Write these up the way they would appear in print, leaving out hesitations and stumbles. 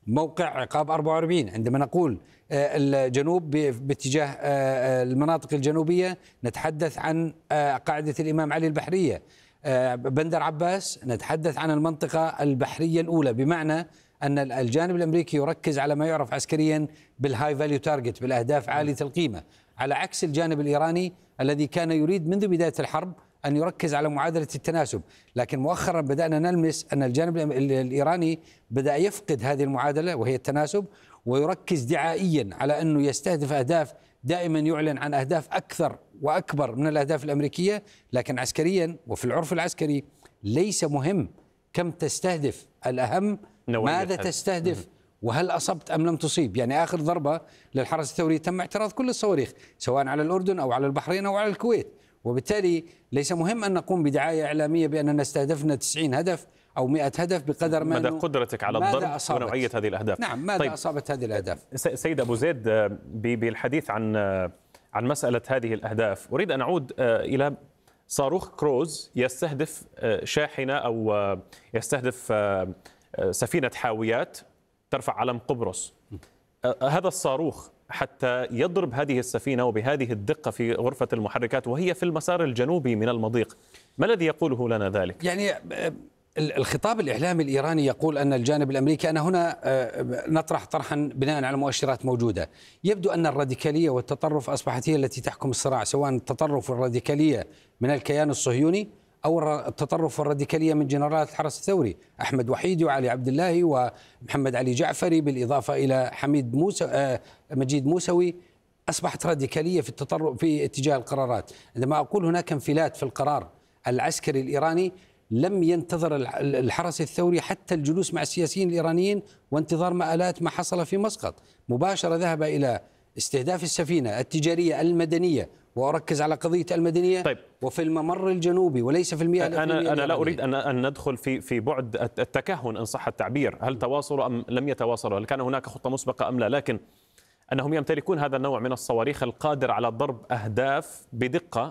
موقع عقاب 44. عندما نقول الجنوب باتجاه المناطق الجنوبية نتحدث عن قاعدة الإمام علي البحرية. بندر عباس نتحدث عن المنطقة البحرية الأولى، بمعنى أن الجانب الأمريكي يركز على ما يعرف عسكريا بالهاي فاليو تارجت، بالأهداف عالية القيمة، على عكس الجانب الإيراني الذي كان يريد منذ بداية الحرب أن يركز على معادلة التناسب. لكن مؤخرا بدأنا نلمس أن الجانب الإيراني بدأ يفقد هذه المعادلة وهي التناسب، ويركز دعائيا على أنه يستهدف أهداف، دائما يعلن عن أهداف أكثر وأكبر من الأهداف الأمريكية. لكن عسكريا وفي العرف العسكري ليس مهم كم تستهدف، الأهم ماذا تستهدف وهل أصبت أم لم تصيب. يعني آخر ضربة للحرس الثوري تم اعتراض كل الصواريخ سواء على الأردن أو على البحرين أو على الكويت، وبالتالي ليس مهم أن نقوم بدعاية إعلامية بأننا استهدفنا 90 هدف أو 100 هدف، بقدر ما مدى قدرتك على الضرب ونوعية هذه الأهداف. نعم، ماذا أصابت هذه الأهداف. سيد أبو زيد، بالحديث عن مسألة هذه الأهداف أريد أن أعود إلى صاروخ كروز يستهدف شاحنة أو يستهدف سفينة حاويات ترفع علم قبرص. هذا الصاروخ حتى يضرب هذه السفينة وبهذه الدقة في غرفة المحركات وهي في المسار الجنوبي من المضيق، ما الذي يقوله لنا ذلك؟ يعني الخطاب الإعلامي الإيراني يقول أن الجانب الأمريكي، أنا هنا نطرح طرحا بناء على مؤشرات موجودة. يبدو أن الراديكالية والتطرف أصبحت هي التي تحكم الصراع، سواء التطرف والراديكالية من الكيان الصهيوني أو التطرف والراديكالية من جنرالات الحرس الثوري أحمد وحيدي وعلي عبد الله ومحمد علي جعفري، بالإضافة إلى مجيد موسوي. أصبحت راديكالية في التطرف في اتجاه القرارات. عندما أقول هناك انفلات في القرار العسكري الإيراني، لم ينتظر الحرس الثوري حتى الجلوس مع السياسيين الإيرانيين وانتظار مآلات ما حصل في مسقط، مباشرة ذهب إلى استهداف السفينة التجارية المدنية، وأركز على قضية المدنية. طيب. وفي الممر الجنوبي وليس في المياه الإقليمية. أنا لا أريد أن ندخل في بعد التكهن إن صح التعبير، هل تواصلوا أم لم يتواصلوا، هل كان هناك خطة مسبقة أم لا، لكن أنهم يمتلكون هذا النوع من الصواريخ القادر على ضرب أهداف بدقة،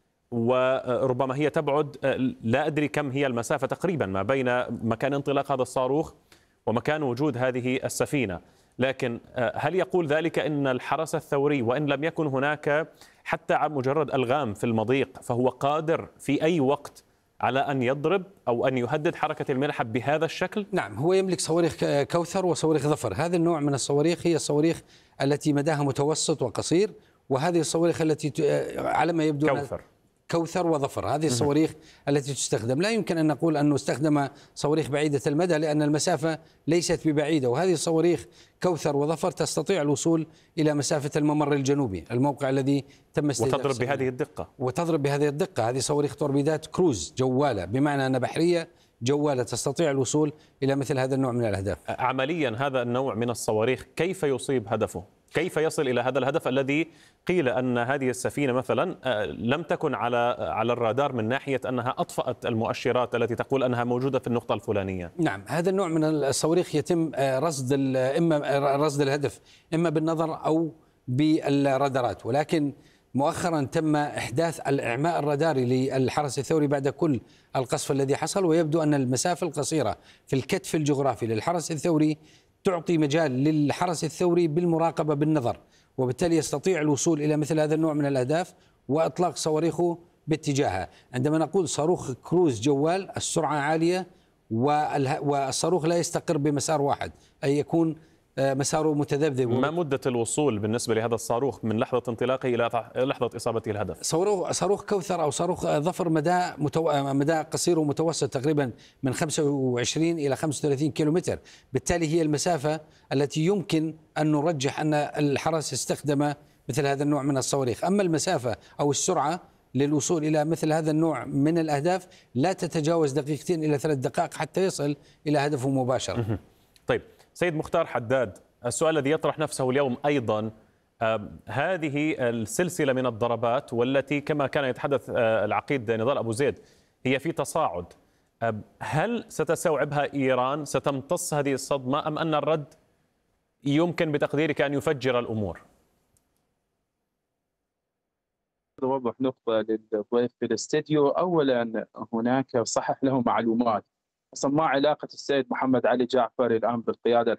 وربما هي تبعد لا أدري كم هي المسافة تقريبا ما بين مكان انطلاق هذا الصاروخ ومكان وجود هذه السفينة. لكن هل يقول ذلك أن الحرس الثوري وإن لم يكن هناك حتى مجرد ألغام في المضيق فهو قادر في أي وقت على أن يضرب أو أن يهدد حركة الملاحة بهذا الشكل؟ نعم، هو يملك صواريخ كوثر وصواريخ ظفر. هذا النوع من الصواريخ هي الصواريخ التي مداها متوسط وقصير، وهذه الصواريخ التي على ما يبدو كوثر وظفر، هذه الصواريخ التي تستخدم. لا يمكن أن نقول أنه استخدم صواريخ بعيدة المدى لأن المسافة ليست ببعيدة، وهذه الصواريخ كوثر وظفر تستطيع الوصول إلى مسافة الممر الجنوبي، الموقع الذي تم استهدافه، وتضرب بهذه الدقة. هذه صواريخ توربيدات كروز جوالة، بمعنى أنها بحرية جوالة تستطيع الوصول إلى مثل هذا النوع من الأهداف. عمليا هذا النوع من الصواريخ كيف يصيب هدفه؟ كيف يصل إلى هذا الهدف الذي قيل أن هذه السفينة مثلا لم تكن على الرادار من ناحية أنها أطفأت المؤشرات التي تقول أنها موجودة في النقطة الفلانية؟ نعم، هذا النوع من الصواريخ يتم إما رصد الهدف إما بالنظر أو بالرادارات، ولكن مؤخرا تم إحداث الإعماء الراداري للحرس الثوري بعد كل القصف الذي حصل، ويبدو أن المسافة القصيرة في الكتف الجغرافي للحرس الثوري تعطي مجال للحرس الثوري بالمراقبة بالنظر، وبالتالي يستطيع الوصول إلى مثل هذا النوع من الأهداف وإطلاق صواريخه باتجاهها. عندما نقول صاروخ كروز جوال، السرعة عالية والصاروخ لا يستقر بمسار واحد، أي يكون مساره متذبذب. ما مدة الوصول بالنسبة لهذا الصاروخ من لحظة انطلاقه إلى لحظة إصابته الهدف؟ صاروخ كوثر أو صاروخ ظفر مدى قصير ومتوسط، تقريبا من 25 إلى 35 كيلومتر، بالتالي هي المسافة التي يمكن أن نرجح أن الحرس استخدم مثل هذا النوع من الصواريخ. أما المسافة أو السرعة للوصول إلى مثل هذا النوع من الأهداف لا تتجاوز 2 إلى 3 دقائق حتى يصل إلى هدفه مباشرة. طيب سيد مختار حداد، السؤال الذي يطرح نفسه اليوم أيضا، هذه السلسلة من الضربات والتي كما كان يتحدث العقيد نضال أبو زيد هي في تصاعد، هل ستستوعبها إيران؟ ستمتص هذه الصدمة أم أن الرد يمكن بتقديرك أن يفجر الأمور؟ أوضح نقطة للضيف في الاستديو. أولا هناك صحح له معلومات، أصلا ما علاقة السيد محمد علي جعفر الآن بالقيادة